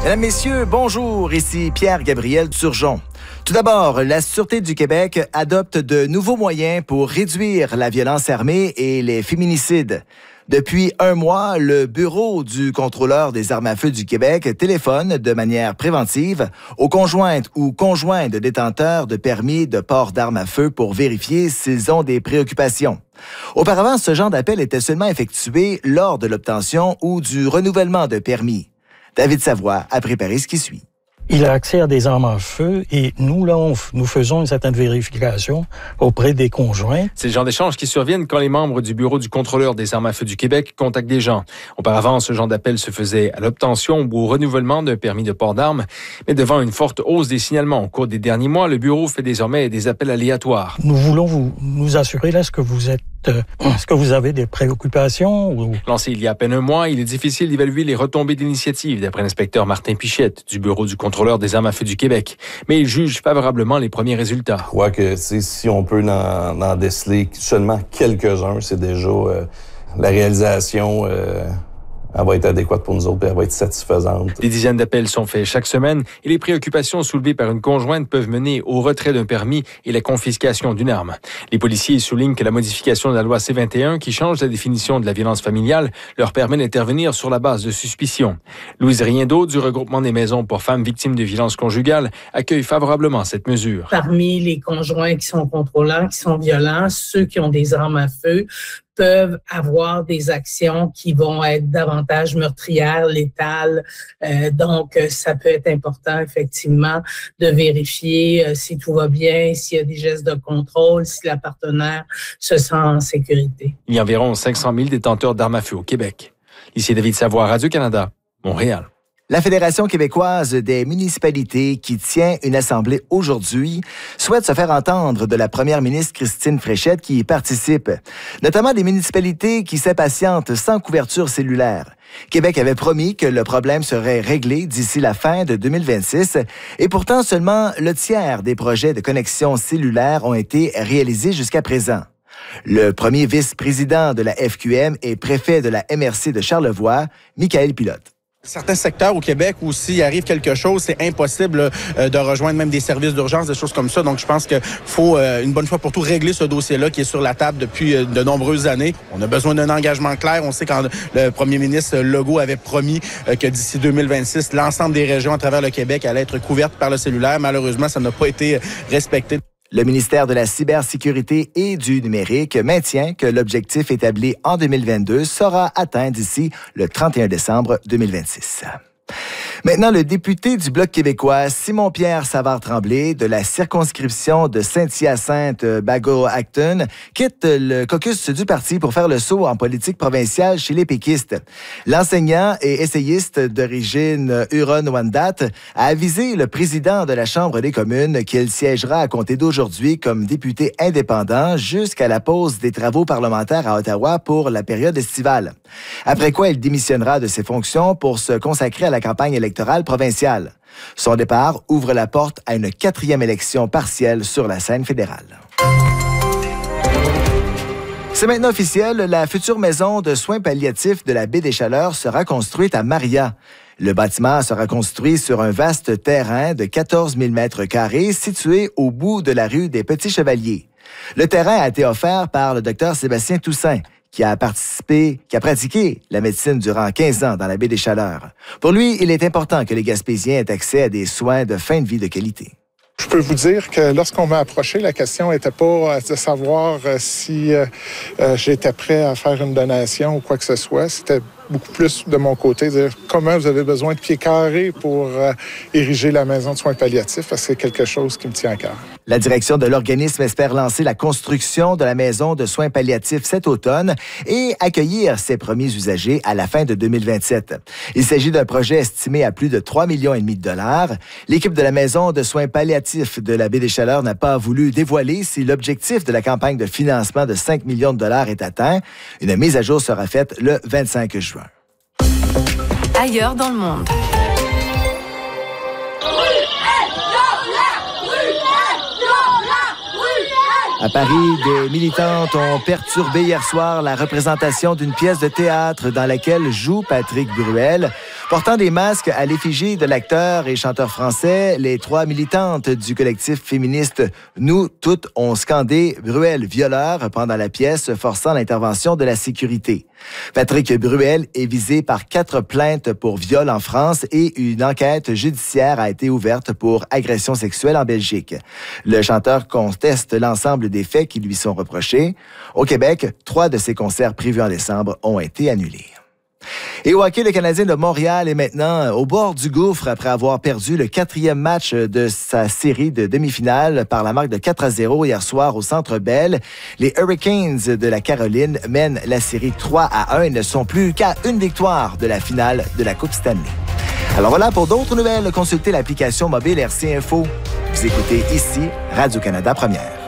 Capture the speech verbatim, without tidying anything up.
Mesdames, Messieurs, bonjour, ici Pierre-Gabriel Turgeon. Tout d'abord, la Sûreté du Québec adopte de nouveaux moyens pour réduire la violence armée et les féminicides. Depuis un mois, le Bureau du contrôleur des armes à feu du Québec téléphone de manière préventive aux conjointes ou conjoints de détenteurs de permis de port d'armes à feu pour vérifier s'ils ont des préoccupations. Auparavant, ce genre d'appel était seulement effectué lors de l'obtention ou du renouvellement de permis. David Savoie a préparé ce qui suit. Il a accès à des armes à feu et nous, là, on, nous faisons une certaine vérification auprès des conjoints. C'est le genre d'échanges qui surviennent quand les membres du Bureau du contrôleur des armes à feu du Québec contactent des gens. Auparavant, ce genre d'appel se faisait à l'obtention ou au renouvellement d'un permis de port d'armes. Mais devant une forte hausse des signalements au cours des derniers mois, le Bureau fait désormais des appels aléatoires. Nous voulons vous, nous assurer, là, est-ce que vous êtes Euh, est-ce que vous avez des préoccupations? Ou... Lancé il y a à peine un mois, il est difficile d'évaluer les retombées d'initiative, d'après l'inspecteur Martin Pichette du Bureau du contrôleur des armes à feu du Québec. Mais il juge favorablement les premiers résultats. Je crois que si on peut en, en déceler seulement quelques-uns, c'est déjà euh, la réalisation... Euh Elle va être adéquate pour nous autres et elle va être satisfaisante. Des dizaines d'appels sont faits chaque semaine et les préoccupations soulevées par une conjointe peuvent mener au retrait d'un permis et la confiscation d'une arme. Les policiers soulignent que la modification de la loi C vingt et un, qui change la définition de la violence familiale, leur permet d'intervenir sur la base de suspicion. Louise Riendeau, du regroupement des maisons pour femmes victimes de violences conjugales, accueille favorablement cette mesure. Parmi les conjoints qui sont contrôlants, qui sont violents, ceux qui ont des armes à feu, peuvent avoir des actions qui vont être davantage meurtrières, létales. Euh, donc, ça peut être important, effectivement, de vérifier euh, si tout va bien, s'il y a des gestes de contrôle, si la partenaire se sent en sécurité. Il y a environ cinq cent mille détenteurs d'armes à feu au Québec. Ici David Savoie, Radio-Canada, Montréal. La Fédération québécoise des municipalités, qui tient une assemblée aujourd'hui, souhaite se faire entendre de la première ministre Christine Fréchette qui y participe, notamment des municipalités qui s'impatientent sans couverture cellulaire. Québec avait promis que le problème serait réglé d'ici la fin de deux mille vingt-six et pourtant seulement le tiers des projets de connexion cellulaire ont été réalisés jusqu'à présent. Le premier vice-président de la F Q M et préfet de la M R C de Charlevoix, Michael Pilote. Certains secteurs au Québec où s'il arrive quelque chose, c'est impossible euh, de rejoindre même des services d'urgence, des choses comme ça. Donc, je pense qu'il faut, euh, une bonne fois pour tout, régler ce dossier-là qui est sur la table depuis euh, de nombreuses années. On a besoin d'un engagement clair. On sait quand le premier ministre Legault avait promis euh, que d'ici deux mille vingt-six, l'ensemble des régions à travers le Québec allaient être couvertes par le cellulaire. Malheureusement, ça n'a pas été respecté. Le ministère de la Cybersécurité et du Numérique maintient que l'objectif établi en deux mille vingt-deux sera atteint d'ici le trente et un décembre deux mille vingt-six. Maintenant, le député du Bloc québécois, Simon-Pierre Savard-Tremblay, de la circonscription de Saint-Hyacinthe-Bagot-Acton, quitte le caucus du parti pour faire le saut en politique provinciale chez les péquistes. L'enseignant et essayiste d'origine Huron-Wendat a avisé le président de la Chambre des communes qu'il siégera à compter d'aujourd'hui comme député indépendant jusqu'à la pause des travaux parlementaires à Ottawa pour la période estivale. Après quoi, il démissionnera de ses fonctions pour se consacrer à la campagne électorale provinciale. Son départ ouvre la porte à une quatrième élection partielle sur la scène fédérale. C'est maintenant officiel, la future maison de soins palliatifs de la Baie des Chaleurs sera construite à Maria. Le bâtiment sera construit sur un vaste terrain de quatorze mille mètres carrés situé au bout de la rue des Petits Chevaliers. Le terrain a été offert par le docteur Sébastien Toussaint, qui a participé, qui a pratiqué la médecine durant quinze ans dans la Baie des Chaleurs. Pour lui, il est important que les Gaspésiens aient accès à des soins de fin de vie de qualité. Je peux vous dire que lorsqu'on m'a approché, la question n'était pas de savoir si euh, j'étais prêt à faire une donation ou quoi que ce soit. C'était beaucoup plus de mon côté, dire comment vous avez besoin de pieds carrés pour euh, ériger la maison de soins palliatifs, parce que c'est quelque chose qui me tient à cœur. La direction de l'organisme espère lancer la construction de la maison de soins palliatifs cet automne et accueillir ses premiers usagers à la fin de deux mille vingt-sept. Il s'agit d'un projet estimé à plus de trois millions et demi de dollars. L'équipe de la maison de soins palliatifs de la Baie des Chaleurs n'a pas voulu dévoiler si l'objectif de la campagne de financement de cinq millions de dollars est atteint. Une mise à jour sera faite le vingt-cinq juin. Ailleurs dans le monde. À Paris, des militantes ont perturbé hier soir la représentation d'une pièce de théâtre dans laquelle joue Patrick Bruel. Portant des masques à l'effigie de l'acteur et chanteur français, les trois militantes du collectif féministe Nous toutes ont scandé Bruel violeur pendant la pièce, forçant l'intervention de la sécurité. Patrick Bruel est visé par quatre plaintes pour viol en France et une enquête judiciaire a été ouverte pour agression sexuelle en Belgique. Le chanteur conteste l'ensemble des faits qui lui sont reprochés. Au Québec, trois de ses concerts prévus en décembre ont été annulés. Et au hockey, le Canadien de Montréal est maintenant au bord du gouffre après avoir perdu le quatrième match de sa série de demi-finale par la marque de quatre à zéro hier soir au Centre Bell. Les Hurricanes de la Caroline mènent la série trois à un et ne sont plus qu'à une victoire de la finale de la Coupe Stanley. Alors voilà, pour d'autres nouvelles, consultez l'application mobile R C Info. Vous écoutez ici Radio-Canada Première.